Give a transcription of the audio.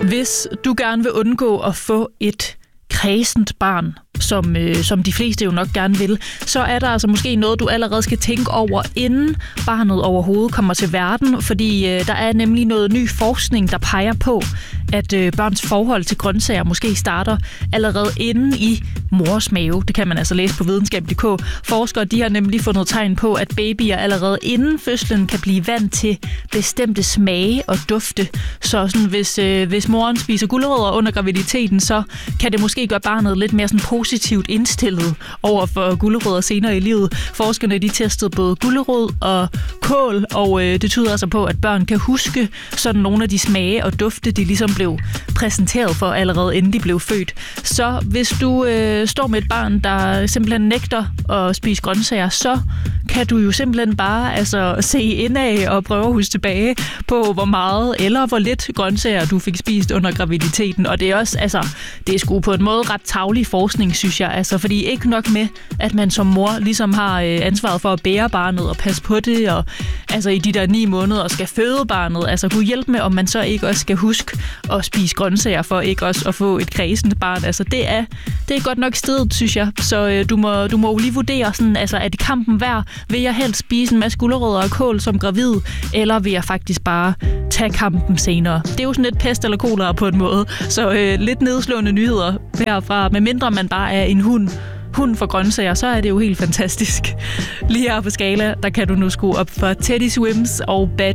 Hvis du gerne vil undgå at få et kræsent barn, som de fleste jo nok gerne vil, så er der altså måske noget, du allerede skal tænke over, inden barnet overhovedet kommer til verden, fordi der er nemlig noget ny forskning, der peger på, at børns forhold til grøntsager måske starter allerede inde i mors mave. Det kan man altså læse på videnskab.dk. Forskere de har nemlig fundet tegn på, at babyer allerede inden fødslen kan blive vant til bestemte smage og dufte. Så sådan, hvis moren spiser gulerødder under graviditeten, så kan det måske gøre barnet lidt mere sådan positivt indstillet over for gulerødder senere i livet. Forskerne de testede både gulerod og kål, og det tyder altså på, at børn kan huske sådan nogle af de smage og dufte, de ligesom blev præsenteret for allerede inden de blev født. Så hvis du står med et barn, der simpelthen nægter at spise grøntsager, så kan du jo simpelthen bare se indad og prøve at huske tilbage på, hvor meget eller hvor lidt grøntsager du fik spist under graviditeten. Og det er også, det er sgu på en måde ret tarvelig forskning, synes jeg. Fordi ikke nok med, at man som mor ligesom har ansvaret for at bære barnet og passe på det, og i de der 9 måneder skal føde barnet. Kunne hjælpe med, om man så ikke også skal huske at spise grøntsager for ikke også at få et kræsent barn. Det er godt nok stedet, synes jeg. Så du må jo lige vurdere sådan, er det kampen værd? Vil jeg helst spise en masse gulerødder og kål som gravid, eller vil jeg faktisk bare tage kampen senere? Det er jo sådan lidt pest eller kolera på en måde, så lidt nedslående nyheder herfra. Med mindre man bare er en hund for grøntsager, så er det jo helt fantastisk. Lige her på Skala, der kan du nu skrue op for Teddy Swims og Bad